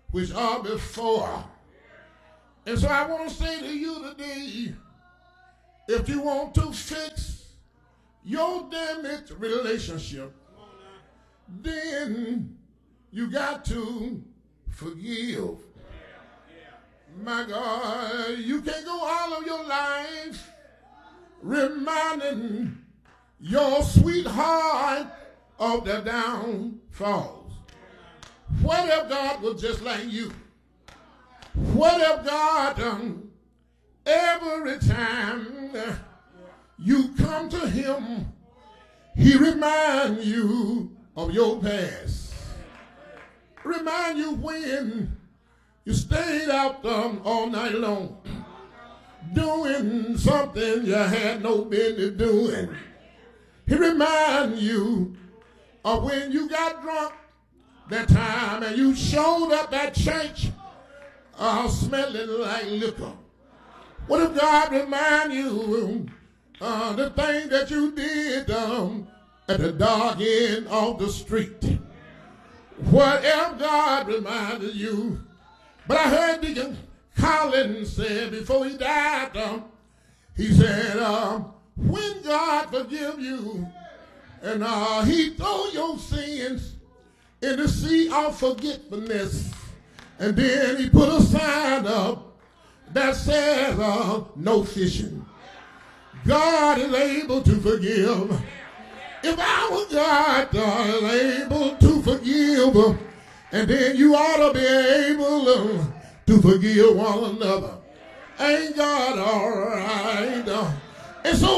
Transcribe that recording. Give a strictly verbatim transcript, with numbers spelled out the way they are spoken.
which are before. And so I want to say to you today, if you want to fix your damaged relationship, then you got to forgive. My God, you can't go all of your life reminding your sweetheart of the downfalls. What if God was just like you? What if God, um, every time you come to him, he reminds you of your past. Remind you when you stayed out um, all night long doing something you had no business doing. He reminds you of when you got drunk that time and you showed up at church uh, smelling like liquor. What if God remind you uh, the thing that you did um, at the dark end of the street? What if God reminded you? But I heard Deacon Collins say before he died, um, he said, uh, when God forgive you and uh, he throw your sins in the sea of forgetfulness, and then he put a sign up that says uh, no fishing. God is able to forgive. If our God uh, is able to forgive, and then you ought to be able uh, to forgive one another. Ain't God all right? Uh, and so